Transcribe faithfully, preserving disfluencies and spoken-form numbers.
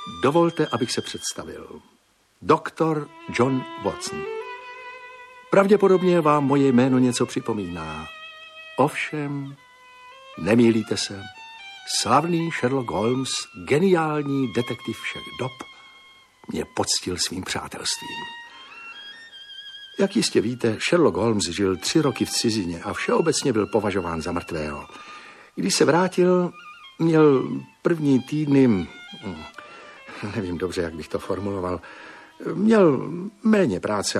Dovolte, abych se představil. Doktor John Watson. Pravděpodobně vám moje jméno něco připomíná. Ovšem, nemýlíte se. Slavný Sherlock Holmes, geniální detektiv všech dob, mě poctil svým přátelstvím. Jak jistě víte, Sherlock Holmes žil tři roky v cizině a všeobecně byl považován za mrtvého. Když se vrátil, měl první týdny, nevím dobře, jak bych to formuloval, měl méně práce